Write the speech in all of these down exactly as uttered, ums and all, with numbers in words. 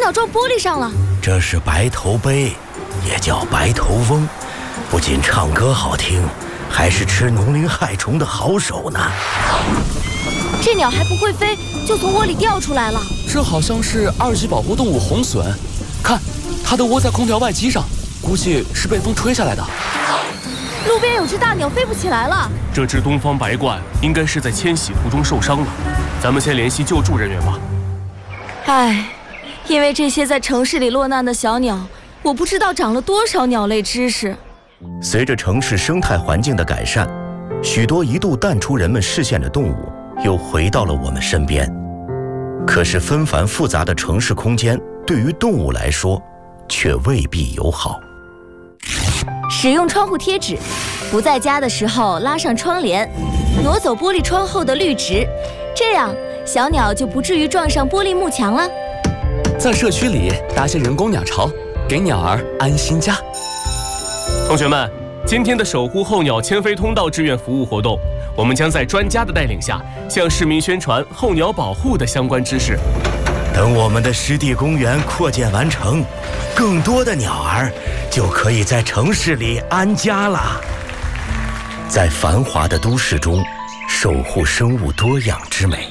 鸟撞玻璃上了。 这是白头鹎，也叫白头翁，不仅唱歌好听，还是吃农灵害虫的好手呢。 这鸟还不会飞，就从窝里掉出来了。 这好像是二级保护动物红隼，看，它的窝在空调外机上，估计是被风吹下来的。 路边有只大鸟飞不起来了。 这只东方白鹳应该是在迁徙途中受伤了，咱们先联系救助人员吧。 唉，因为这些在城市里落难的小鸟，我不知道长了多少鸟类知识。 随着城市生态环境的改善，许多一度淡出人们视线的动物又回到了我们身边。可是纷繁复杂的城市空间对于动物来说却未必友好。 使用窗户贴纸，不在家的时候拉上窗帘，挪走玻璃窗后的绿植，这样小鸟就不至于撞上玻璃幕墙了。 在社区里搭些人工鸟巢，给鸟儿安心家。 同学们，今天的守护候鸟迁飞通道志愿服务活动，我们将在专家的带领下，向市民宣传候鸟保护的相关知识。 等我们的湿地公园扩建完成，更多的鸟儿就可以在城市里安家了。在繁华的都市中，守护生物多样之美。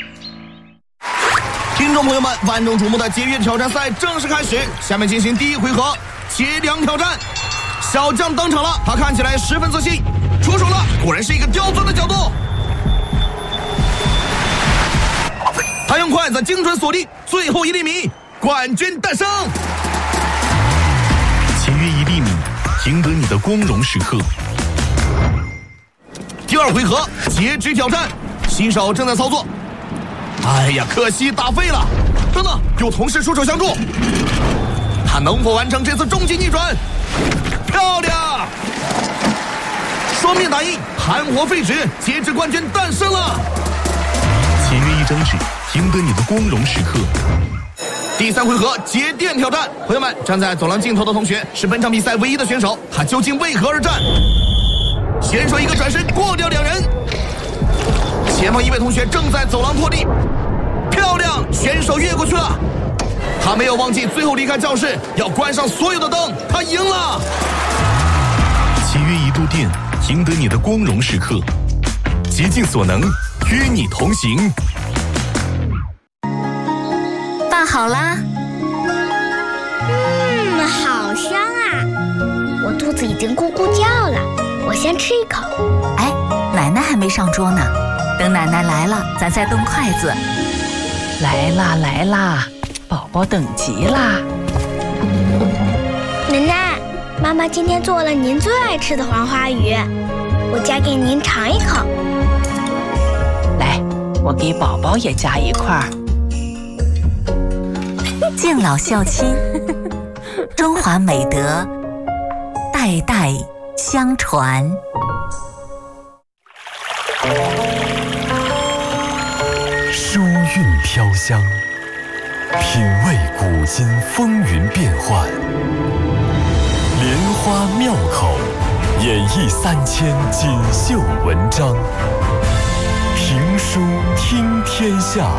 听众朋友们，万众瞩目的节约挑战赛正式开始，下面进行第一回合节粮挑战。小将登场了，他看起来十分自信，出手了，果然是一个刁钻的角度。他用筷子精准锁定最后一粒米，冠军诞生。 签约一粒米，赢得你的光荣时刻。 第二回合截肢挑战，新手正在操作。哎呀，可惜打废了。等等，有同事出手相助，他能否完成这次终极逆转？漂亮！双面打印，含活废纸，截肢冠军诞生了。 签约一张纸，赢得你的光荣时刻。 第三回合节电挑战，朋友们，站在走廊尽头的同学是本场比赛唯一的选手，他究竟为何而战？选手一个转身过掉两人，前方一位同学正在走廊拖地，漂亮，选手越过去了。他没有忘记最后离开教室要关上所有的灯，他赢了。 签约一度电，赢得你的光荣时刻。竭尽所能，与你同行。 拌好啦。 嗯，好香啊！我肚子已经咕咕叫了，我先吃一口。 哎，奶奶还没上桌呢，等奶奶来了，咱再动筷子。 来啦来啦，宝宝等急啦！ 奶奶，妈妈今天做了您最爱吃的黄花鱼，我夹给您尝一口。 来，我给宝宝也夹一块儿。 敬老孝亲，中华美德代代相传。 书韵飘香，品味古今风云变幻，莲花妙口，演绎三千锦绣文章。评书听天下。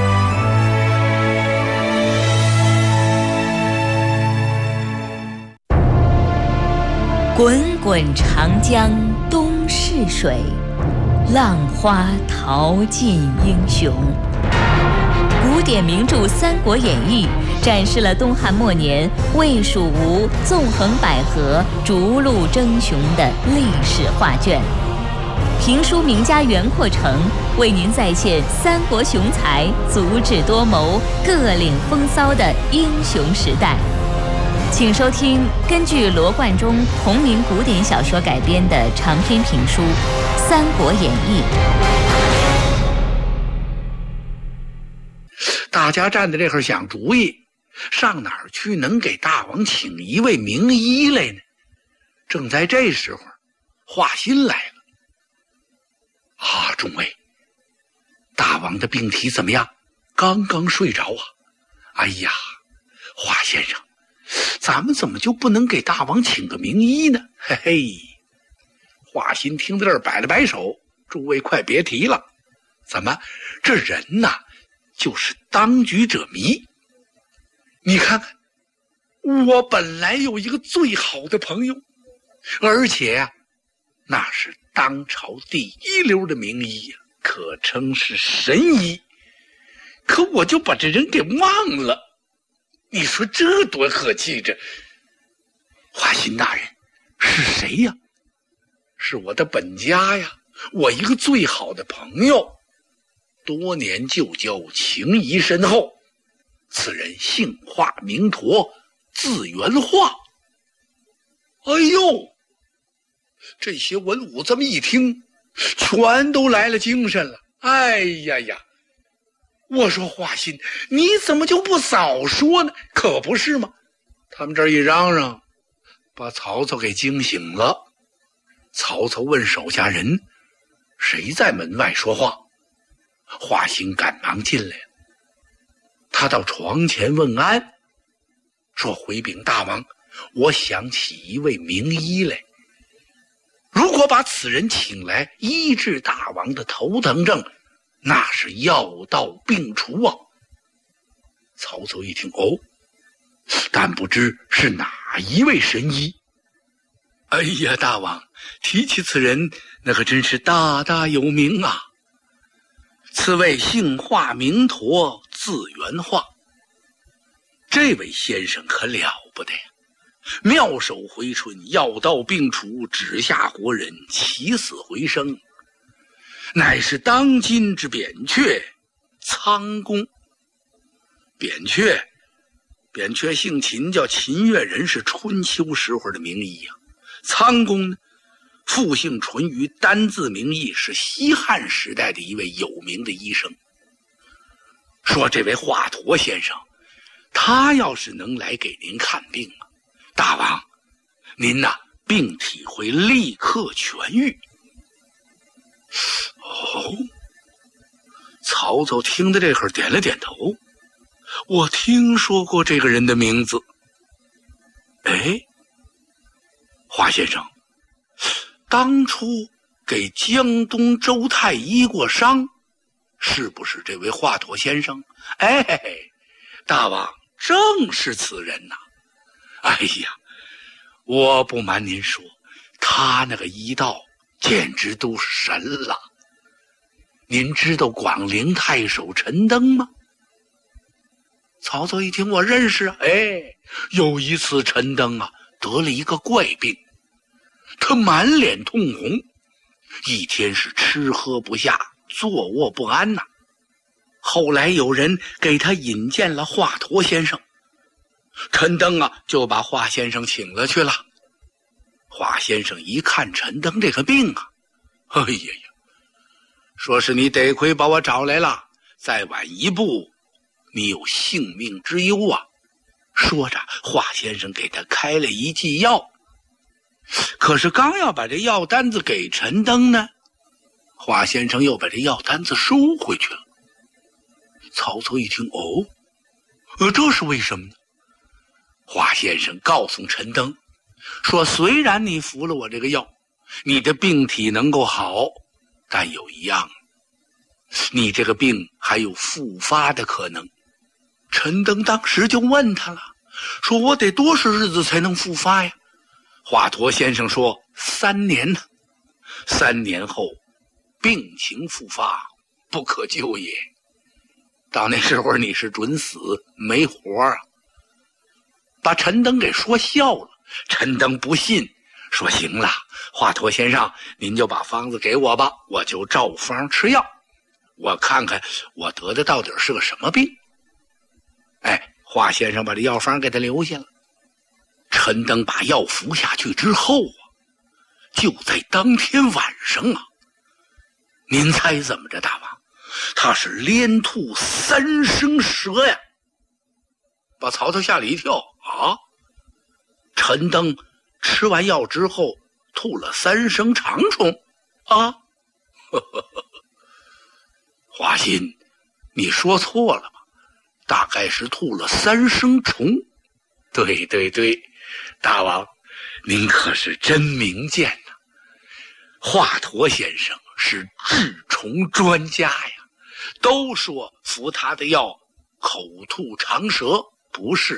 滚滚长江东逝水，浪花淘尽英雄。古典名著《三国演义》展示了东汉末年魏、蜀、吴纵横捭阖、逐鹿争雄的历史画卷。评书名家袁阔成为您再现三国雄才足智多谋、各领风骚的英雄时代。请收听根据罗贯中同名古典小说改编的长篇评书《三国演义》。 大家站在这块想主意，上哪儿去能给大王请一位名医来呢？正在这时候，华歆来了。啊，众位，大王的病体怎么样？刚刚睡着啊。哎呀，华先生，咱们怎么就不能给大王请个名医呢？嘿嘿，华歆听到这儿摆了摆手，诸位快别提了。怎么，这人呐，就是当局者迷。 你看看，我本来有一个最好的朋友，而且呀、啊，那是当朝第一流的名医呀、啊，可称是神医。可我就把这人给忘了，你说这多可气这！华歆大人，是谁呀？是我的本家呀，我一个最好的朋友，多年旧交，情谊深厚。此人姓华名佗，字元化。哎呦，这些文武这么一听，全都来了精神了。哎呀呀！我说华歆，你怎么就不早说呢？可不是吗？他们这一嚷嚷，把曹操给惊醒了。曹操问手下人：“谁在门外说话？”华歆赶忙进来了。他到床前问安，说：“回禀大王，我想起一位名医来。如果把此人请来医治大王的头疼症，那是药到病除啊！”曹操一听，哦，但不知是哪一位神医。哎呀，大王，提起此人，那可真是大大有名啊！此位姓华名佗，字元化。这位先生可了不得呀！妙手回春，药到病除，指下活人，起死回生，乃是当今之扁鹊苍公。扁鹊，扁鹊姓秦，叫秦越人，是春秋时候的名医呀、啊。苍公呢，复姓淳于，单字名义，是西汉时代的一位有名的医生。说这位华佗先生，他要是能来给您看病啊，大王，您呐病体会立刻痊愈。哦，曹操听到这会儿点了点头，我听说过这个人的名字。哎，华先生，当初给江东周泰医过伤，是不是这位华佗先生？哎，大王，正是此人呐、啊！哎呀，我不瞒您说，他那个医道简直都神了。您知道广陵太守陈登吗？曹操一听，我认识啊。哎，有一次陈登啊得了一个怪病，他满脸通红，一天是吃喝不下，坐卧不安呐、啊。后来有人给他引荐了华佗先生，陈登啊就把华先生请了去了。华先生一看陈登这个病啊，哎呀呀，说是你得亏把我找来了，再晚一步你有性命之忧啊。说着华先生给他开了一剂药，可是刚要把这药单子给陈登呢，华先生又把这药单子收回去了。曹操一听，哦，呃，这是为什么呢？华先生告诉陈登说，虽然你服了我这个药，你的病体能够好，但有一样，你这个病还有复发的可能。陈登当时就问他了，说我得多少日子才能复发呀？华佗先生说，三年呢，三年后病情复发，不可救也。到那时候你是准死，没活啊！把陈登给说笑了。陈登不信，说行了，华佗先生，您就把方子给我吧，我就照方吃药，我看看我得的到底是个什么病。哎，华先生把这药方给他留下了。陈登把药服下去之后啊，就在当天晚上啊，您猜怎么着，大王？他是连吐三声蛇呀，把曹操吓了一跳啊！陈登吃完药之后吐了三声长虫啊！呵呵呵，华歆，你说错了吧？大概是吐了三声虫。对对对，大王，您可是真明鉴呐！华佗先生是治虫专家呀。都说服他的药口吐长舌， 不是。